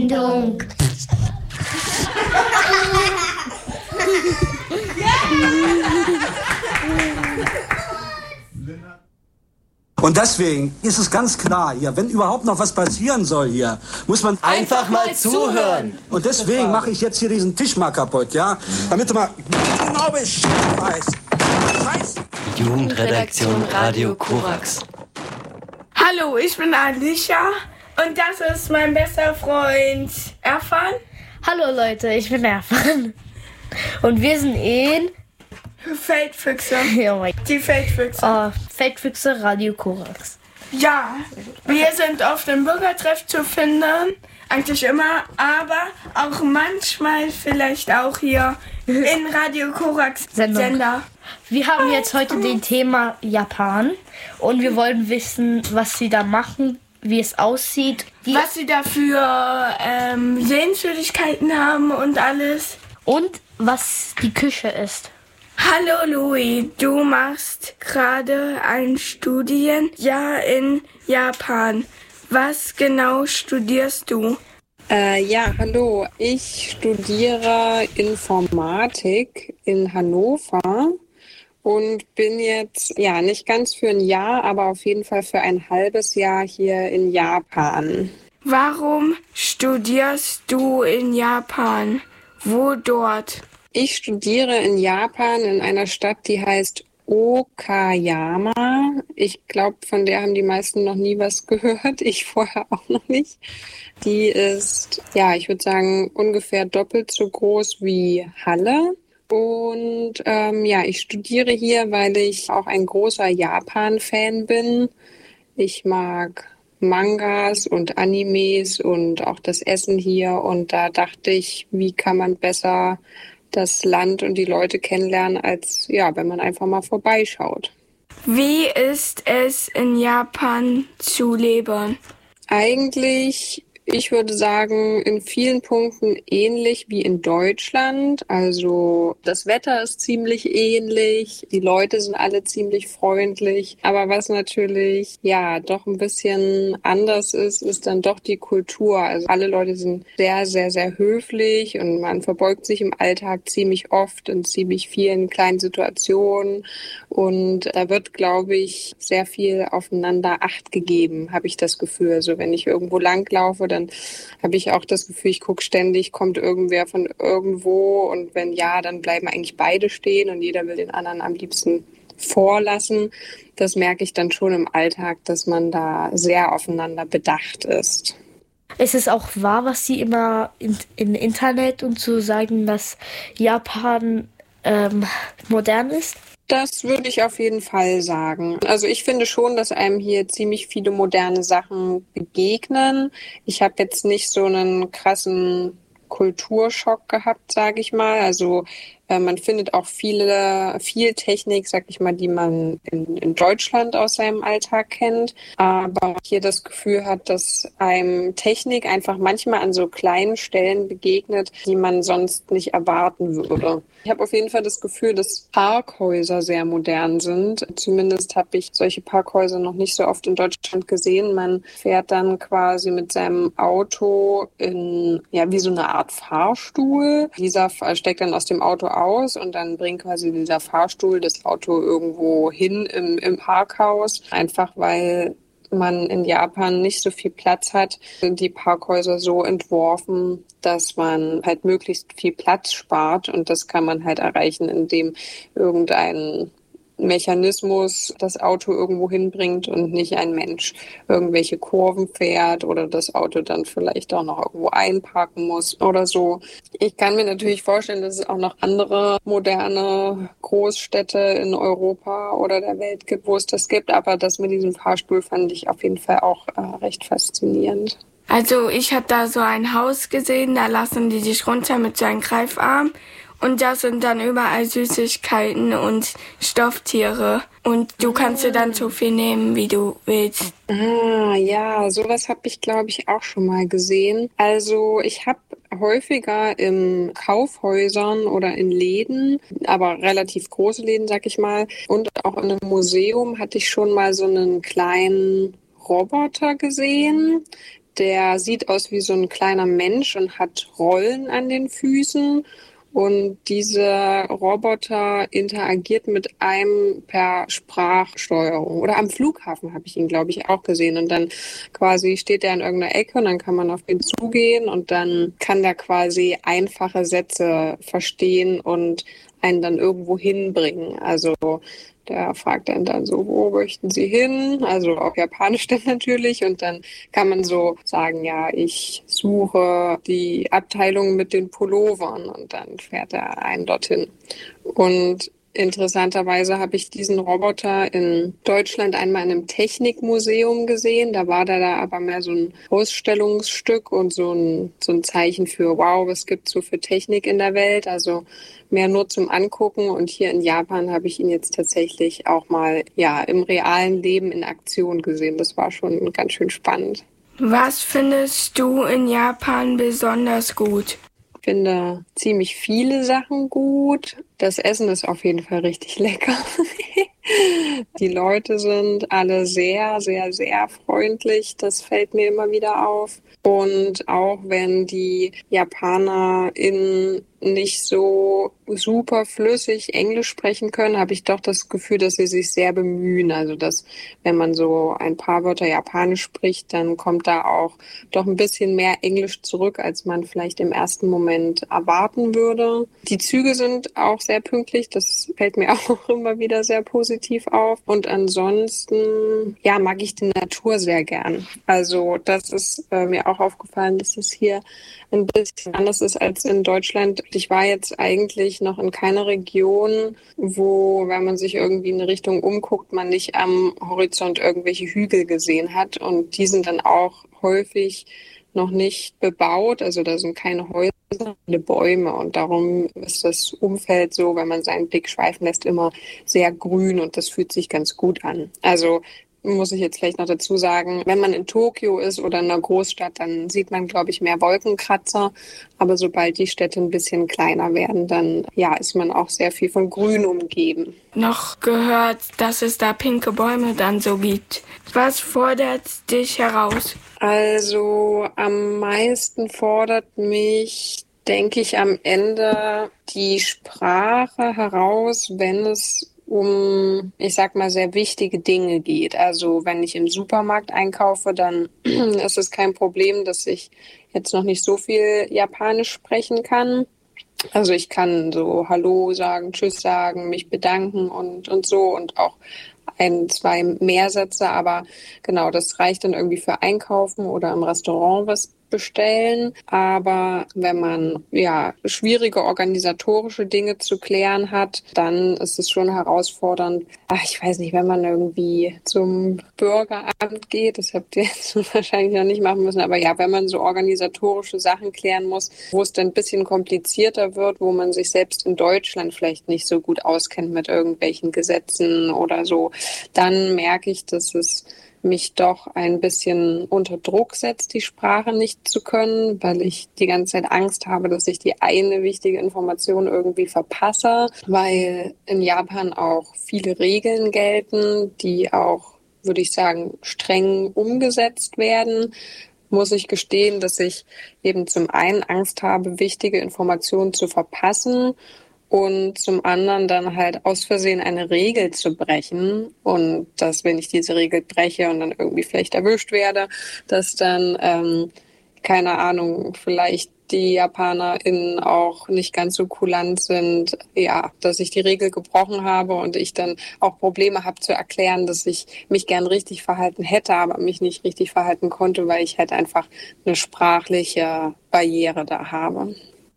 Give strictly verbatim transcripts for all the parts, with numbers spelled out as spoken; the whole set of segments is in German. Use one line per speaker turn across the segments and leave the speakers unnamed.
Sendung.
Und deswegen ist es ganz klar hier, wenn überhaupt noch was passieren soll hier, muss man
einfach mal zuhören.
Und deswegen mache ich jetzt hier diesen Tisch mal kaputt, ja? Damit du mal genau Bescheid weißt. Scheiße.
Jugendredaktion Radio Korax.
Hallo, ich bin Alicia und das ist mein bester Freund Erfan.
Hallo Leute, ich bin Erfan. Und wir sind in...
Feldfüchse.
Ja, mein
Die Feldfüchse.
Oh, Feldfüchse Radio Korax.
Ja, wir sind auf dem Bürgertreff zu finden, eigentlich immer, aber auch manchmal vielleicht auch hier in Radio Korax
Sendung.
Sender.
Wir haben jetzt heute den Thema Japan und wir wollen wissen, was sie da machen, wie es aussieht. Die
Was sie da für ähm, Sehenswürdigkeiten haben und alles.
und was die Küche ist.
Hallo Louis, du machst gerade ein Studienjahr in Japan. Was genau studierst du?
Äh, ja, hallo. Ich studiere Informatik in Hannover und bin jetzt, ja, nicht ganz für ein Jahr, aber auf jeden Fall für ein halbes Jahr hier in Japan.
Warum studierst du in Japan? Wo dort?
Ich studiere in Japan in einer Stadt, die heißt Okayama. Ich glaube, von der haben die meisten noch nie was gehört. Ich vorher auch noch nicht. Die ist, ja, ich würde sagen, ungefähr doppelt so groß wie Halle. Und ähm, ja, ich studiere hier, weil ich auch ein großer Japan-Fan bin. Ich mag Mangas und Animes und auch das Essen hier. Und da dachte ich, wie kann man besser das Land und die Leute kennenlernen, als ja, wenn man einfach mal vorbeischaut.
Wie ist es in Japan zu leben?
Eigentlich, ich würde sagen, in vielen Punkten ähnlich wie in Deutschland. Also das Wetter ist ziemlich ähnlich, die Leute sind alle ziemlich freundlich. Aber was natürlich ja doch ein bisschen anders ist, ist dann doch die Kultur. Also alle Leute sind sehr, sehr, sehr höflich und man verbeugt sich im Alltag ziemlich oft in ziemlich vielen kleinen Situationen. Und da wird, glaube ich, sehr viel aufeinander Acht gegeben, habe ich das Gefühl. Also wenn ich irgendwo langlaufe, dann habe ich auch das Gefühl, ich gucke ständig, kommt irgendwer von irgendwo und wenn ja, dann bleiben eigentlich beide stehen und jeder will den anderen am liebsten vorlassen. Das merke ich dann schon im Alltag, dass man da sehr aufeinander bedacht ist.
Es ist auch wahr, was sie immer im in Internet und so sagen, dass Japan ähm, modern ist.
Das würde ich auf jeden Fall sagen. Also ich finde schon, dass einem hier ziemlich viele moderne Sachen begegnen. Ich habe jetzt nicht so einen krassen Kulturschock gehabt, sage ich mal. Also äh, man findet auch viele, viel Technik, sag ich mal, die man in, in Deutschland aus seinem Alltag kennt. Aber hier das Gefühl hat, dass einem Technik einfach manchmal an so kleinen Stellen begegnet, die man sonst nicht erwarten würde. Ich habe auf jeden Fall das Gefühl, dass Parkhäuser sehr modern sind. Zumindest habe ich solche Parkhäuser noch nicht so oft in Deutschland gesehen. Man fährt dann quasi mit seinem Auto in, ja, wie so eine Art Fahrstuhl. Dieser steigt dann aus dem Auto aus und dann bringt quasi dieser Fahrstuhl das Auto irgendwo hin im, im Parkhaus. Einfach weil man in Japan nicht so viel Platz hat, sind die Parkhäuser so entworfen, dass man halt möglichst viel Platz spart und das kann man halt erreichen, indem irgendein Mechanismus das Auto irgendwo hinbringt und nicht ein Mensch irgendwelche Kurven fährt oder das Auto dann vielleicht auch noch irgendwo einparken muss oder so. Ich kann mir natürlich vorstellen, dass es auch noch andere moderne Großstädte in Europa oder der Welt gibt, wo es das gibt, aber das mit diesem Fahrstuhl fand ich auf jeden Fall auch äh, recht faszinierend.
Also ich habe da so ein Haus gesehen, da lassen die dich runter mit so einem Greifarm. Und da sind dann überall Süßigkeiten und Stofftiere. Und du kannst dir dann so viel nehmen, wie du willst.
Ah, ja, sowas habe ich, glaube ich, auch schon mal gesehen. Also ich habe häufiger in Kaufhäusern oder in Läden, aber relativ große Läden, sag ich mal, und auch in einem Museum hatte ich schon mal so einen kleinen Roboter gesehen, Der sieht aus wie so ein kleiner Mensch und hat Rollen an den Füßen. Und dieser Roboter interagiert mit einem per Sprachsteuerung. Oder am Flughafen habe ich ihn, glaube ich, auch gesehen. Und dann quasi steht er in irgendeiner Ecke und dann kann man auf ihn zugehen und dann kann der quasi einfache Sätze verstehen und einen dann irgendwo hinbringen. Also der fragt dann dann so, wo möchten Sie hin? Also auf Japanisch dann natürlich. Und dann kann man so sagen, ja, ich suche die Abteilung mit den Pullovern. Und dann fährt er einen dorthin. Und interessanterweise habe ich diesen Roboter in Deutschland einmal in einem Technikmuseum gesehen. Da war da, da aber mehr so ein Ausstellungsstück und so ein, so ein Zeichen für, wow, was gibt's so für Technik in der Welt? Also mehr nur zum Angucken. Und hier in Japan habe ich ihn jetzt tatsächlich auch mal ja im realen Leben in Aktion gesehen. Das war schon ganz schön spannend.
Was findest du in Japan besonders gut?
Ich finde ziemlich viele Sachen gut. Das Essen ist auf jeden Fall richtig lecker. Die Leute sind alle sehr, sehr, sehr freundlich. Das fällt mir immer wieder auf. Und auch wenn die JapanerInnen nicht so super flüssig Englisch sprechen können, habe ich doch das Gefühl, dass sie sich sehr bemühen. Also dass, wenn man so ein paar Wörter Japanisch spricht, dann kommt da auch doch ein bisschen mehr Englisch zurück, als man vielleicht im ersten Moment erwarten würde. Die Züge sind auch sehr pünktlich. Das fällt mir auch immer wieder sehr positiv auf. Und ansonsten, ja, mag ich die Natur sehr gern. Also das ist äh, mir auch aufgefallen, dass es hier ein bisschen anders ist als in Deutschland. Ich war jetzt eigentlich noch in keiner Region, wo, wenn man sich irgendwie in eine Richtung umguckt, man nicht am Horizont irgendwelche Hügel gesehen hat. Und die sind dann auch häufig noch nicht bebaut. Also da sind keine Häuser, keine Bäume. Und darum ist das Umfeld so, wenn man seinen Blick schweifen lässt, immer sehr grün und das fühlt sich ganz gut an. Also muss ich jetzt vielleicht noch dazu sagen, wenn man in Tokio ist oder in einer Großstadt, dann sieht man, glaube ich, mehr Wolkenkratzer. Aber sobald die Städte ein bisschen kleiner werden, dann ja, ist man auch sehr viel von Grün umgeben.
Noch gehört, dass es da pinke Bäume dann so gibt. Was fordert dich heraus?
Also am meisten fordert mich, denke ich, am Ende die Sprache heraus, wenn es um, ich sag mal, sehr wichtige Dinge geht. Also wenn ich im Supermarkt einkaufe, dann ist es kein Problem, dass ich jetzt noch nicht so viel Japanisch sprechen kann. Also ich kann so Hallo sagen, Tschüss sagen, mich bedanken und, und so und auch ein, zwei Mehrsätze, aber genau, das reicht dann irgendwie für Einkaufen oder im Restaurant was bestellen. Aber wenn man ja schwierige organisatorische Dinge zu klären hat, dann ist es schon herausfordernd. Ach, ich weiß nicht, wenn man irgendwie zum Bürgeramt geht, das habt ihr jetzt wahrscheinlich noch nicht machen müssen, aber ja, wenn man so organisatorische Sachen klären muss, wo es dann ein bisschen komplizierter wird, wo man sich selbst in Deutschland vielleicht nicht so gut auskennt mit irgendwelchen Gesetzen oder so, dann merke ich, dass es mich doch ein bisschen unter Druck setzt, die Sprache nicht zu können, weil ich die ganze Zeit Angst habe, dass ich die eine wichtige Information irgendwie verpasse, weil in Japan auch viele Regeln gelten, die auch, würde ich sagen, streng umgesetzt werden. Muss ich gestehen, dass ich eben zum einen Angst habe, wichtige Informationen zu verpassen und zum anderen dann halt aus Versehen eine Regel zu brechen und dass, wenn ich diese Regel breche und dann irgendwie vielleicht erwischt werde, dass dann, ähm, keine Ahnung, vielleicht die JapanerInnen auch nicht ganz so kulant sind, ja, dass ich die Regel gebrochen habe und ich dann auch Probleme habe zu erklären, dass ich mich gern richtig verhalten hätte, aber mich nicht richtig verhalten konnte, weil ich halt einfach eine sprachliche Barriere da habe.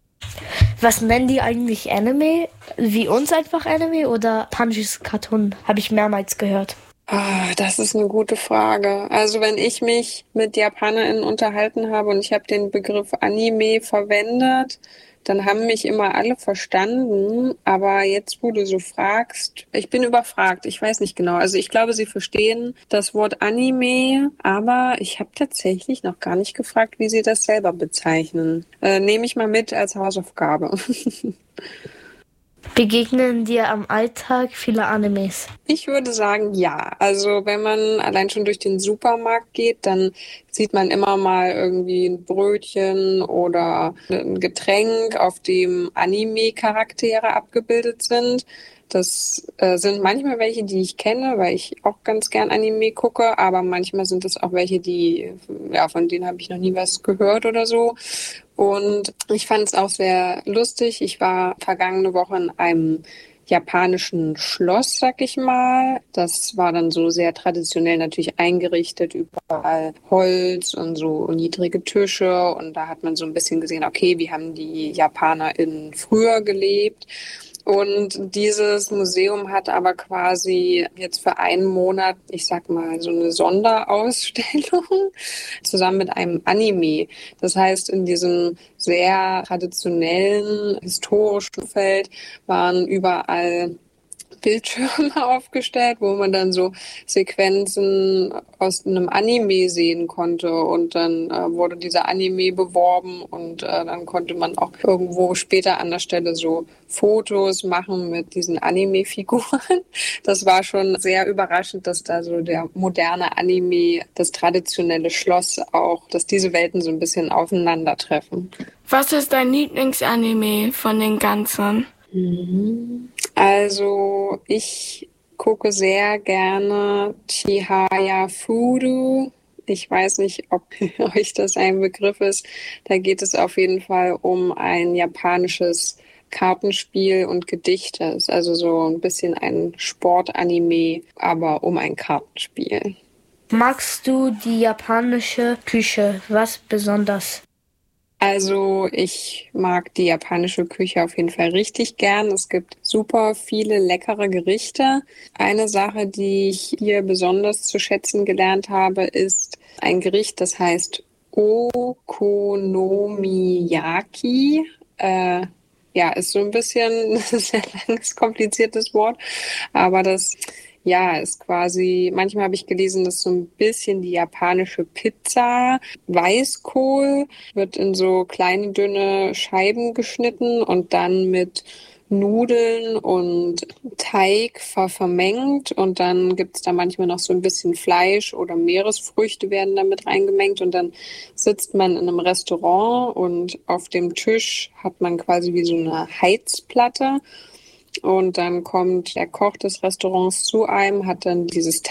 Was nennen die eigentlich Anime? Wie uns einfach Anime oder japanisches Cartoon? Habe ich mehrmals gehört.
Ah, das ist eine gute Frage. Also wenn ich mich mit JapanerInnen unterhalten habe und ich habe den Begriff Anime verwendet, dann haben mich immer alle verstanden. Aber jetzt, wo du so fragst, ich bin überfragt. Ich weiß nicht genau. Also ich glaube, sie verstehen das Wort Anime, aber ich habe tatsächlich noch gar nicht gefragt, wie sie das selber bezeichnen. Äh, nehme ich mal mit als Hausaufgabe.
Begegnen dir am Alltag viele Animes?
Ich würde sagen, ja. Also wenn man allein schon durch den Supermarkt geht, dann sieht man immer mal irgendwie ein Brötchen oder ein Getränk, auf dem Anime-Charaktere abgebildet sind. Das äh, sind manchmal welche, die ich kenne, weil ich auch ganz gern Anime gucke, aber manchmal sind es auch welche, die, ja, von denen habe ich noch nie was gehört oder so. Und ich fand es auch sehr lustig. Ich war vergangene Woche in einem japanischen Schloss, sag ich mal. Das war dann so sehr traditionell natürlich eingerichtet, überall Holz und so niedrige Tische. Und da hat man so ein bisschen gesehen, okay, wie haben die JapanerInnen früher gelebt? Und dieses Museum hat aber quasi jetzt für einen Monat, ich sag mal, so eine Sonderausstellung zusammen mit einem Anime. Das heißt, in diesem sehr traditionellen, historischen Feld waren überall Bildschirme aufgestellt, wo man dann so Sequenzen aus einem Anime sehen konnte und dann äh, wurde dieser Anime beworben und äh, dann konnte man auch irgendwo später an der Stelle so Fotos machen mit diesen Anime-Figuren. Das war schon sehr überraschend, dass da so der moderne Anime, das traditionelle Schloss auch, dass diese Welten so ein bisschen aufeinandertreffen.
Was ist dein Lieblingsanime von den ganzen?
Also ich gucke sehr gerne Chihaya Furu. Ich weiß nicht, ob euch das ein Begriff ist. Da geht es auf jeden Fall um ein japanisches Kartenspiel und Gedichte. Es ist also so ein bisschen ein Sportanime, aber um ein Kartenspiel.
Magst du die japanische Küche? Was besonders?
Also ich mag die japanische Küche auf jeden Fall richtig gern. Es gibt super viele leckere Gerichte. Eine Sache, die ich hier besonders zu schätzen gelernt habe, ist ein Gericht, das heißt Okonomiyaki. Äh, ja, ist so ein bisschen ein sehr langes, kompliziertes Wort, aber das ja, ist quasi, manchmal habe ich gelesen, das ist so ein bisschen die japanische Pizza. Weißkohl wird in so kleine, dünne Scheiben geschnitten und dann mit Nudeln und Teig ver vermengt und dann gibt's da manchmal noch so ein bisschen Fleisch oder Meeresfrüchte werden damit reingemengt und dann sitzt man in einem Restaurant und auf dem Tisch hat man quasi wie so eine Heizplatte. Und dann kommt der Koch des Restaurants zu einem, hat dann dieses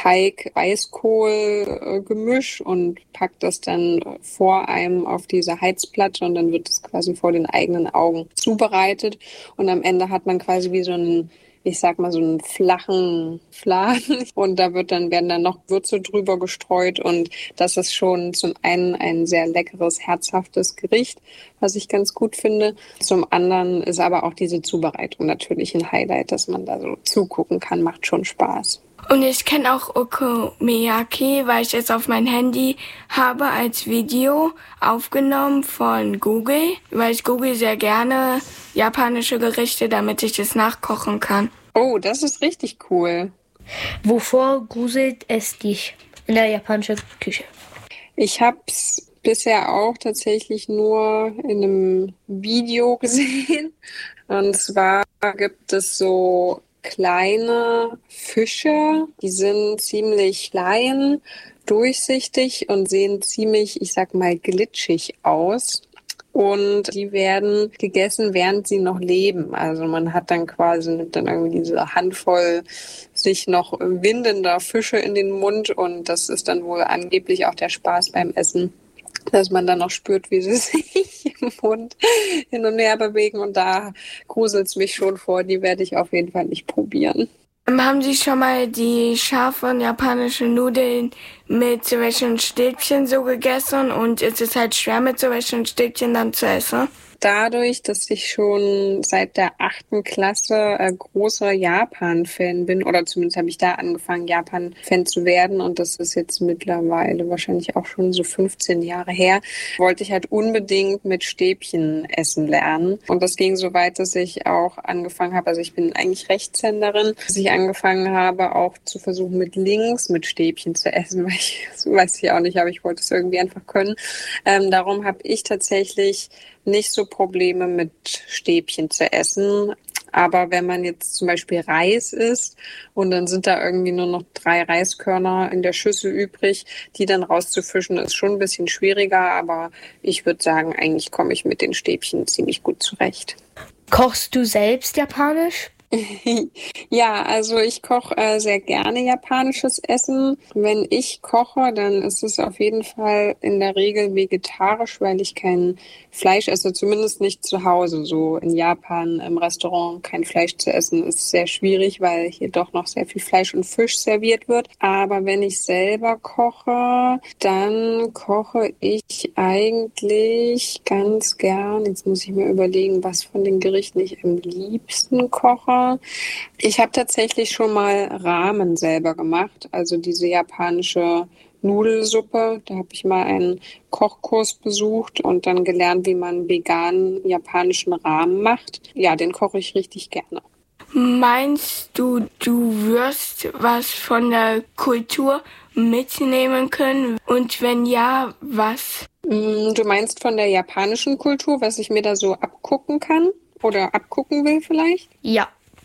Teig-Weißkohl-Gemisch und packt das dann vor einem auf diese Heizplatte und dann wird es quasi vor den eigenen Augen zubereitet. Und am Ende hat man quasi wie so einen, ich sag mal, so einen flachen Fladen und da wird dann, werden dann noch Würze drüber gestreut und das ist schon zum einen ein sehr leckeres, herzhaftes Gericht, was ich ganz gut finde. Zum anderen ist aber auch diese Zubereitung natürlich ein Highlight, dass man da so zugucken kann, macht schon Spaß.
Und ich kenne auch Okonomiyaki, weil ich es auf mein Handy habe als Video aufgenommen von Google, weil ich google sehr gerne japanische Gerichte, damit ich es nachkochen kann.
Oh, das ist richtig cool.
Wovor gruselt es dich in der japanischen Küche?
Ich habe es bisher auch tatsächlich nur in einem Video gesehen. Und zwar gibt es so kleine Fische, die sind ziemlich klein, durchsichtig und sehen ziemlich, ich sag mal, glitschig aus. Und die werden gegessen, während sie noch leben. Also man hat dann quasi nimmt dann irgendwie diese Handvoll sich noch windender Fische in den Mund und das ist dann wohl angeblich auch der Spaß beim Essen, dass man dann noch spürt, wie sie sich im Mund hin und her bewegen. Und da gruselt es mich schon vor, die werde ich auf jeden Fall nicht probieren.
Haben Sie schon mal die scharfen japanischen Nudeln mit solchen Stäbchen so gegessen und ist es halt schwer mit solchen Stäbchen dann zu essen?
Dadurch, dass ich schon seit der achten Klasse äh, großer Japan-Fan bin, oder zumindest habe ich da angefangen, Japan-Fan zu werden und das ist jetzt mittlerweile wahrscheinlich auch schon so fünfzehn Jahre her, wollte ich halt unbedingt mit Stäbchen essen lernen. Und das ging so weit, dass ich auch angefangen habe, also ich bin eigentlich Rechtshänderin, dass ich angefangen habe, auch zu versuchen, mit links mit Stäbchen zu essen, weil ich, das weiß ich auch nicht, aber ich wollte es irgendwie einfach können. Ähm, darum habe ich tatsächlich nicht so Probleme mit Stäbchen zu essen. Aber wenn man jetzt zum Beispiel Reis isst und dann sind da irgendwie nur noch drei Reiskörner in der Schüssel übrig, die dann rauszufischen, ist schon ein bisschen schwieriger. Aber ich würde sagen, eigentlich komme ich mit den Stäbchen ziemlich gut zurecht.
Kochst du selbst japanisch?
Ja, also ich koche äh, sehr gerne japanisches Essen. Wenn ich koche, dann ist es auf jeden Fall in der Regel vegetarisch, weil ich kein Fleisch esse, zumindest nicht zu Hause. So in Japan im Restaurant kein Fleisch zu essen ist sehr schwierig, weil hier doch noch sehr viel Fleisch und Fisch serviert wird. Aber wenn ich selber koche, dann koche ich eigentlich ganz gern. Jetzt muss ich mir überlegen, was von den Gerichten ich am liebsten koche. Ich habe tatsächlich schon mal Ramen selber gemacht, also diese japanische Nudelsuppe. Da habe ich mal einen Kochkurs besucht und dann gelernt, wie man veganen japanischen Ramen macht. Ja, den koche ich richtig gerne.
Meinst du, du wirst was von der Kultur mitnehmen können? Und wenn ja, was?
Du meinst von der japanischen Kultur, was ich mir da so abgucken kann oder abgucken will vielleicht?
Ja.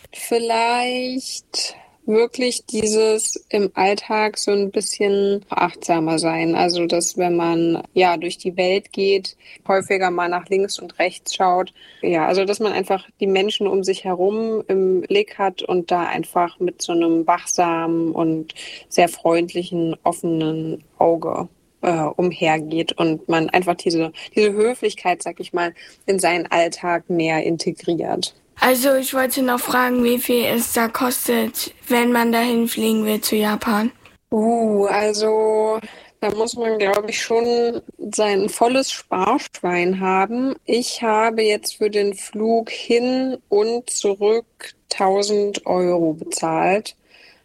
Vielleicht wirklich dieses im Alltag so ein bisschen achtsamer sein. Also, dass wenn man ja durch die Welt geht, häufiger mal nach links und rechts schaut. Ja, also, dass man einfach die Menschen um sich herum im Blick hat und da einfach mit so einem wachsamen und sehr freundlichen, offenen Auge äh, umhergeht und man einfach diese, diese Höflichkeit, sag ich mal, in seinen Alltag mehr integriert.
Also ich wollte noch fragen, wie viel es da kostet, wenn man dahin fliegen will zu Japan.
Uh, also da muss man, glaube ich, schon sein volles Sparschwein haben. Ich habe jetzt für den Flug hin und zurück tausend Euro bezahlt.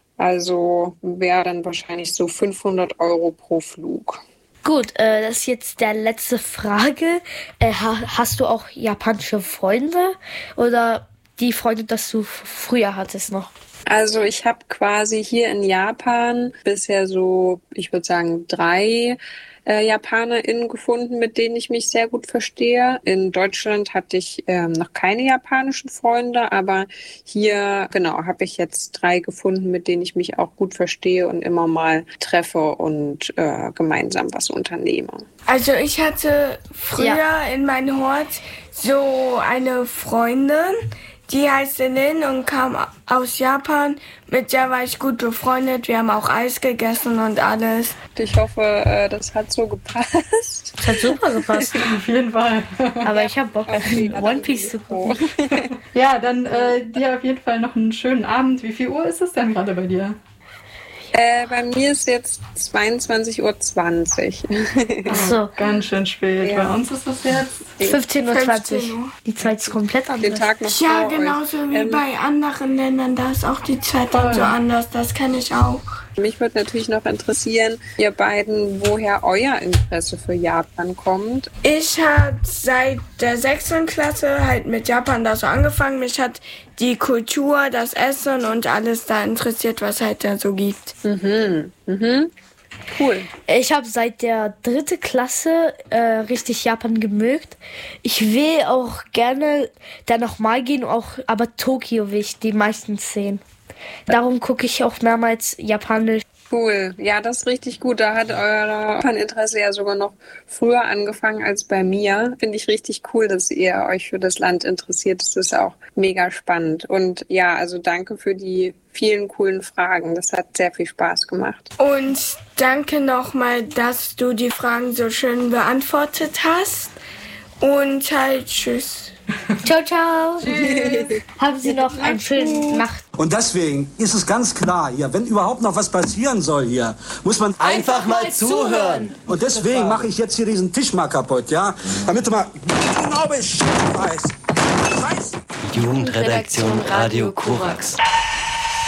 Also wäre dann wahrscheinlich so fünfhundert Euro pro Flug.
Gut, äh, das ist jetzt der letzte Frage. Äh, ha- hast du auch japanische Freunde oder die Freunde, das du f- früher hattest noch?
Also ich habe quasi hier in Japan bisher so, ich würde sagen, drei äh, JapanerInnen gefunden, mit denen ich mich sehr gut verstehe. In Deutschland hatte ich ähm, noch keine japanischen Freunde, aber hier, genau, habe ich jetzt drei gefunden, mit denen ich mich auch gut verstehe und immer mal treffe und äh, gemeinsam was unternehme.
Also ich hatte früher
Ja.
in meinem Hort so eine Freundin, die heißt Lin und kam aus Japan. Mit der war ich gut befreundet. Wir haben auch Eis gegessen und alles.
Ich hoffe, äh, das hat so gepasst.
Das hat super gepasst.
Auf jeden Fall.
Aber ich habe Bock,
Okay,
One Piece zu gucken.
Ja, dann äh, dir auf jeden Fall noch einen schönen Abend. Wie viel Uhr ist es denn gerade bei dir?
Äh, bei mir ist jetzt zweiundzwanzig Uhr zwanzig.
Achso,
Ganz schön spät.
Ja.
Bei uns ist es jetzt.
fünfzehn Uhr zwanzig.
fünfzehn Uhr.
Die Zeit ist komplett
Den
anders.
Tag noch
Ja,
vor
genauso
euch.
wie
Ähm,
bei anderen Ländern. Da ist auch die Zeit dann so anders. Das kenne ich auch.
Mich würde natürlich noch interessieren, ihr beiden, woher euer Interesse für Japan kommt.
Ich habe seit der sechsten Klasse halt mit Japan da so angefangen. Mich hat die Kultur, das Essen und alles da interessiert, was halt da so gibt.
Mhm, mhm. Cool.
Ich habe seit der dritten Klasse äh, richtig Japan gemögt. Ich will auch gerne da nochmal gehen, auch, aber Tokio will ich die meisten sehen. Darum gucke ich auch mehrmals Japanisch.
Cool. Ja, das ist richtig gut. Da hat euer Interesse ja sogar noch früher angefangen als bei mir. Finde ich richtig cool, dass ihr euch für das Land interessiert. Das ist auch mega spannend. Und ja, also danke für die vielen coolen Fragen. Das hat sehr viel Spaß gemacht.
Und danke nochmal, dass du die Fragen so schön beantwortet hast. Und halt tschüss.
Ciao, ciao. Haben Sie noch einen schönen Nacht.
Und deswegen ist es ganz klar hier, wenn überhaupt noch was passieren soll hier, muss man
Einfach mal zuhören.
Und deswegen mache ich jetzt hier diesen Tisch mal kaputt, ja? Damit du mal genau Bescheid weißt. Scheiße.
Jugendredaktion Radio Korax.